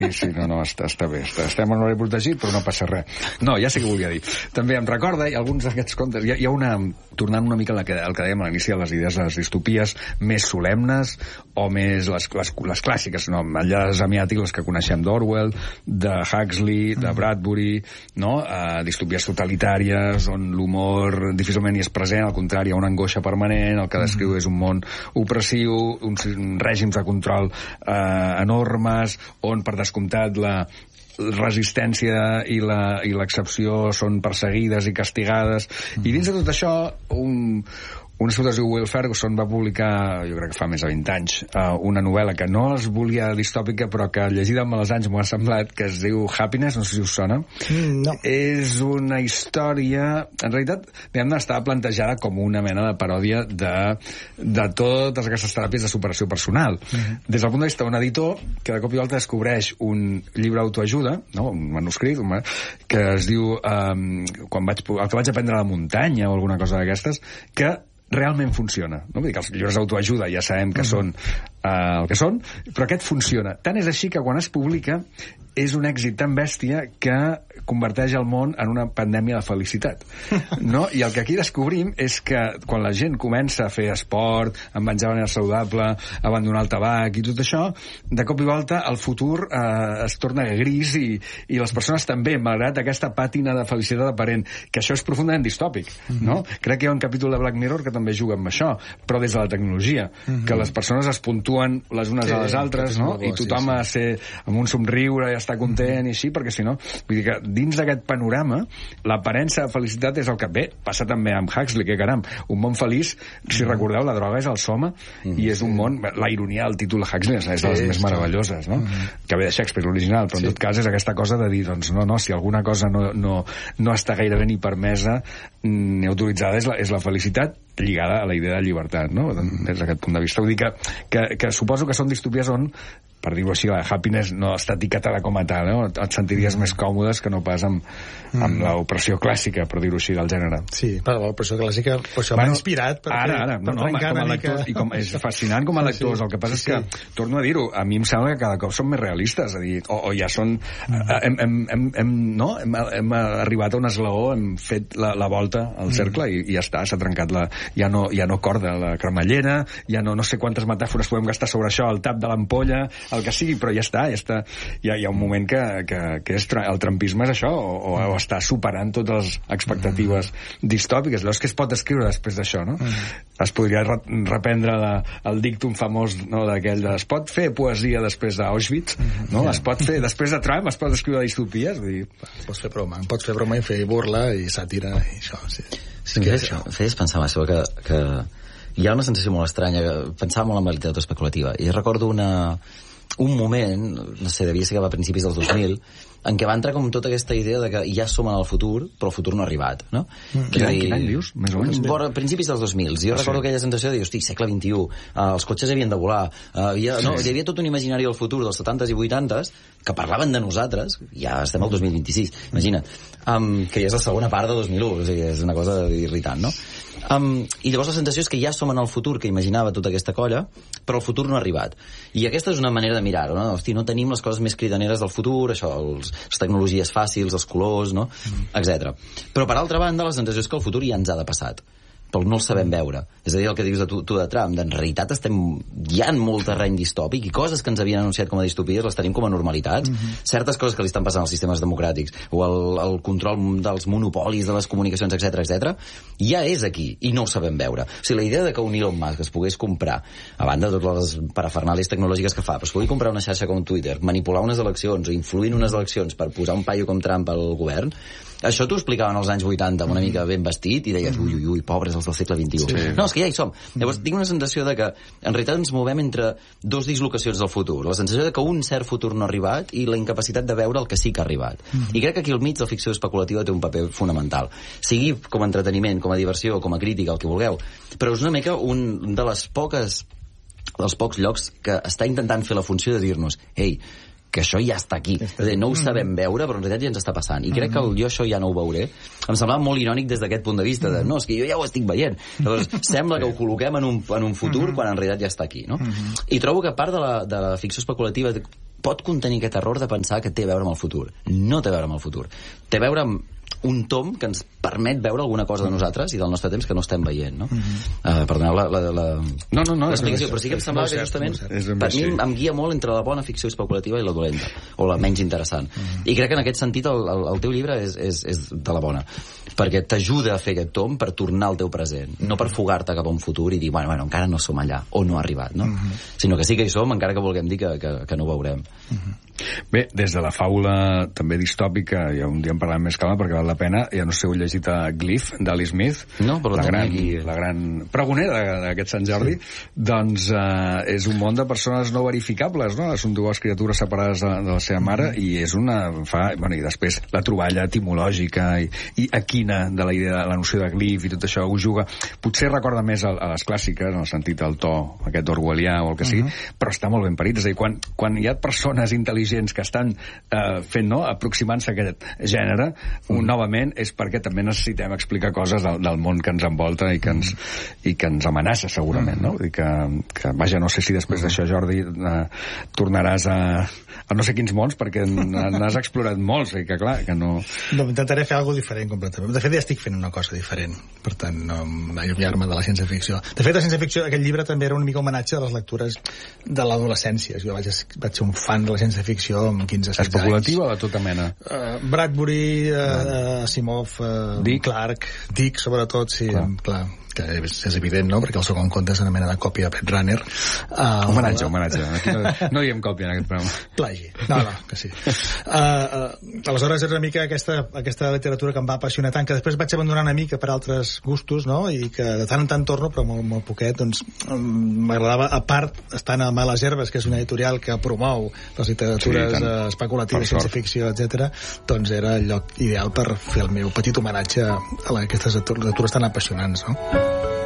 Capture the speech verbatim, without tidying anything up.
Sí, sí, no, no, està, està bé. Està, estem en horari protegit, però no passa res. No, ja sé què volia dir. També em recorda, i alguns d'aquests contes, hi ha, hi ha una... Tornant una mica al que, al que dèiem a l'inici de les idees de les distopies més solemnes o més les, les, les clàssiques, no? Allà les amiàtiques, les que coneixem d'Orwell, de Huxley, de Bradbury, no? Uh, distopies totalitàries, on l'humor difícilment hi és present, al contrari, hi ha una angoixa permanent, el que descriu és un món opressiu, uns règims de control uh, enormes, on per descomptat la resistència i la, i l'excepció són perseguides i castigades, mm. i dins de tot això un, un escriptor diu Will Ferguson va publicar, jo crec que fa més de vint anys, uh, una novel·la que no es volia distòpica, però que llegida amb els anys m'ho ha semblat, que es diu Happiness, no sé si us sona. Mm, no. És una història... En realitat, diguem-ne, estava plantejada com una mena de paròdia de, de totes aquestes teràpies de superació personal. Mm-hmm. Des del punt de vista d'un editor que de cop i volta descobreix un llibre d'autoajuda, no? Un manuscrit, un man... que es diu um, quan vaig, el que vaig aprendre a la muntanya o alguna cosa d'aquestes, que realment funciona. No? Vull dir que els llibres d'autoajuda ja sabem que són uh, el que són, però aquest funciona. Tant és així que quan es publica és un èxit tan bèstia que converteix el món en una pandèmia de felicitat. No? I el que aquí descobrim és que quan la gent comença a fer esport, a menjar de manera saludable, a abandonar el tabac i tot això, de cop i volta el futur eh, es torna gris i, i les persones també, malgrat aquesta pàtina de felicitat aparent, que això és profundament distòpic. No? Crec que hi ha un capítol de Black Mirror que també juga amb això, però des de la tecnologia, que les persones es puntuen les unes sí, a les altres, no? I tothom sí, sí. ha de ser amb un somriure i estar content i així, perquè si no, vull dir que dins d'aquest panorama l'aparença de felicitat és el que bé, passa també amb Huxley, que caram, un món feliç, si recordeu, la droga és el soma mm, i és un món, la ironia del títol de Huxley és de les sí, més meravelloses, no? Mm. Que ve de Shakespeare original, però en sí. tot cas és aquesta cosa de dir, doncs no, no, si alguna cosa no, no, no està gairebé ni permesa ni autoritzada és la, és la felicitat lligada a la idea de llibertat, no? Des d'aquest punt de vista. Vull dir que, que, que suposo que són distopies on, per dir-ho així, la Happiness no està etiquetada com a tal, no? Et sentiries mm. més còmodes que no pas amb, amb mm. l'opressió clàssica, per dir-ho així, del gènere. Sí, però l'opressió clàssica per això bueno, m'ha inspirat per, ara, ara, per no, no, com a lector, i com, és fascinant com a lectors. Sí, sí. El que passa sí, és que, sí. torno a dir-ho, a mi em sembla que cada cop són més realistes, a dir, o, o ja són... Mm. Hem, hem, hem, hem, no? hem, hem arribat a un esglaó, hem fet la, la volta al cercle mm. i, i ja està, s'ha trencat la... Ja no, ja no corda la cremallera, ja no, no sé quantes metàfores podem gastar sobre això, el tap de l'ampolla, el que sigui, però ja està, ja està. Hi ha, hi ha un moment que, que, que és, el trampisme és això, o, o està superant totes les expectatives mm. distòpiques. Llavors, què es pot escriure després d'això, no? Mm. Es podria re reprendre la, el dictum famós, no, d'aquell de es pot fer poesia després d'Auschwitz, mm. no? Es pot fer, després de Trump, es pot escriure distopies, vull dir... Pots fer broma, pots fer broma i fer burla i sàtira i això, sí. Sí, que feies, feies pensar massa que, que hi ha una sensació molt estranya, pensava molt en la literatura especulativa, i recordo una, un moment, no sé, devia ser que va a principis dels dos mil, en què va entrar com tota aquesta idea de que ja som en el futur, però el futur no ha arribat, no? Mm. Quin, any, quin any dius? Més o menys? Vora, principis dels dos mil. Jo ah, recordo sí. aquella sensació de dir, hosti, segle vint-i-u, uh, els cotxes havien de volar, uh, havia, sí. no, hi havia tot un imaginari del futur dels setantes i vuitantes que parlaven de nosaltres, ja estem al dos mil vint-i-sis, imagina't, um, que ja és la segona part de dos mil u, o sigui, és una cosa irritant, no? Um, I llavors la sensació és que ja som en el futur que imaginava tota aquesta colla, però el futur no ha arribat. I aquesta és una manera de mirar-ho, no? Hosti, no tenim les coses més cridaneres del futur, això, els, les tecnologies fàcils, els colors, no? Mm. etcètera. Però per altra banda, la sensació és que el futur ja ens ha de passat, però no el sabem veure. És a dir, el que dius de tu, tu de Trump, en realitat estem ja en molt terreny distòpic i coses que ens havien anunciat com a distopies les tenim com a normalitats. Mm-hmm. Certes coses que li estan passant als sistemes democràtics o el, el control dels monopolis de les comunicacions, etcètera, etcètera, ja és aquí i no ho sabem veure. O sigui, la idea de que un Elon Musk es pogués comprar, a banda de totes les parafernàlies tecnològiques que fa, però es pugui comprar una xarxa com Twitter, manipular unes eleccions o influir en unes eleccions per posar un paio com Trump al govern, això t'ho explicaven als anys vuitanta amb una mica ben vestit i deies, ui, ui, ui, pobres els del segle vint-i-u. Sí. No, és que ja hi som. Llavors, tinc una sensació de que en realitat ens movem entre dos dislocacions del futur. La sensació de que un cert futur no ha arribat i la incapacitat de veure el que sí que ha arribat. Mm. I crec que aquí al mig la ficció especulativa té un paper fonamental. Sigui com a entreteniment, com a diversió, com a crítica, el que vulgueu. Però és una mica un de les poques dels pocs llocs que està intentant fer la funció de dir-nos, ei, que això ja està aquí. És a dir, no ho sabem veure, però en realitat ja ens està passant. I crec que jo això ja no ho veuré. Em semblava molt irònic des d'aquest punt de vista, de no, és que jo ja ho estic veient. Llavors, sembla que ho col·loquem en un, en un futur quan en realitat ja està aquí, no? I trobo que part de la, de la ficció especulativa pot contenir aquest error de pensar que té a veure amb el futur. No té a veure amb el futur. Té a veure amb un tom que ens permet veure alguna cosa de nosaltres i del nostre temps que no estem veient, no? Uh, perdoneu la, la, la, no, no, no, l'explicació, però sí que em semblava que justament per mi em guia molt entre la bona ficció especulativa i la dolenta, o la menys interessant. I crec que en aquest sentit el, el, el teu llibre és, és, és de la bona, perquè t'ajuda a fer aquest tom per tornar al teu present, no per fugar-te cap a un futur i dir, bueno, bueno, encara no som allà, o no ha arribat, no? Sinó que sí que hi som, encara que vulguem dir que, que, que no ho veurem. Bé, des de la faula també distòpica, ja un dia en parlem més calma perquè val la pena, ja no sé si heu llegit a Glyph, d'Ali Smith, no, però la, gran, aquí... la gran pregonera d'aquest Sant Jordi, sí. Doncs eh, és un món de persones no verificables, no? Són dues criatures separades de, de la seva mare mm. i és una... Fa, bueno, i després la troballa etimològica i, i equina de la idea, la noció de Glyph i tot això ho juga. Potser recorda més a, a les clàssiques, en el sentit del to aquest orwellià o el que sigui, mm-hmm. però està molt ben parit. És a dir, quan, quan hi ha persones intel·ligents que estan eh, fent, no?, aproximant-se a aquest gènere, mm. un, novament, és perquè també necessitem explicar coses del, del món que ens envolta i que ens, i que ens amenaça, segurament, no? I que, que, vaja, no sé si després d'això, Jordi, eh, tornaràs a, a no sé quins mons, perquè n'has explorat molts, i que, clar, que no... No, intentaré fer alguna diferent, completament. De fet, ja estic fent una cosa diferent, per tant, no allunyar-me de la ciència-ficció. De fet, la ciència-ficció, aquest llibre també era una mica homenatge a les lectures de l'adolescència. Jo vaig, vaig ser un fan de la ciència-ficció amb quinze setze anys. Especulativa o de tota mena? Uh, Bradbury, uh, Asimov, uh, Dick. Clark, Dick, sobretot, sí, clar. clar que és, és evident, no?, perquè el segon conte és una mena de còpia de Blade Runner. Uh, homenatge, homenatge. Aquí no, no diem còpia en aquest programa. Plagi. No, no, que sí. Uh, uh, aleshores és una mica aquesta, aquesta literatura que em va apassionar tant, que després vaig abandonar una mica per altres gustos, no?, i que de tant en tant torno, però molt, molt poquet, doncs m'agradava, a part, estant a Males Herbes, que és una editorial que promou les literatures sí, uh, especulatives, ciència-ficció, etcètera, doncs era el lloc ideal per fer el meu petit homenatge a aquestes literatures tan apassionants, no?